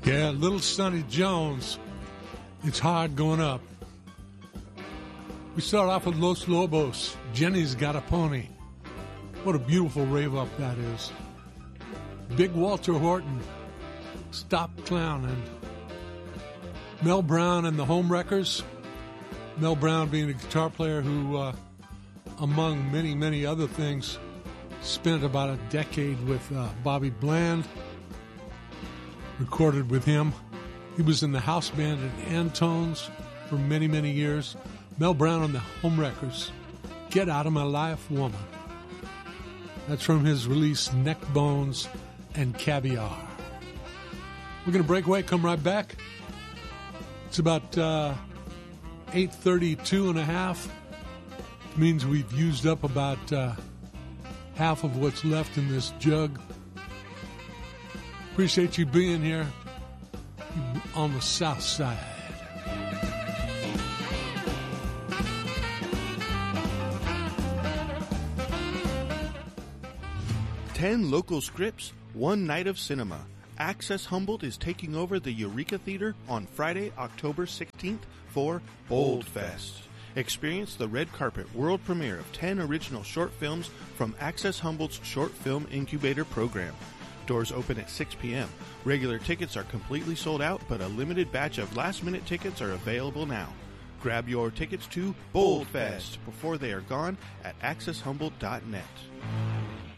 Yeah, Little Sonny Jones. It's hard going up. We start off with Los Lobos. Jenny's Got a Pony. What a beautiful rave up that is. Big Walter Horton. Stop Clownin'. Mel Brown and the Home Wreckers. Mel Brown being a guitar player who, among many, many other things, spent about a decade with Bobby Bland. Recorded with him. He was in the house band at Antones for many, many years. Mel Brown and the Home Wreckers. Get Out of My Life, Woman. That's from his release, Neck Bones and Caviar. We're going to break away, come right back. It's about 8:32 and a half. It means we've used up about half of what's left in this jug. Appreciate you being here on the south side. Ten local scripts, one night of cinema. Access Humboldt is taking over the Eureka Theater on Friday, October 16th for Bold Fest. Experience the red carpet world premiere of 10 original short films from Access Humboldt's Short Film Incubator program. Doors open at 6 p.m. Regular tickets are completely sold out, but a limited batch of last-minute tickets are available now. Grab your tickets to Bold Fest before they are gone at accesshumboldt.net.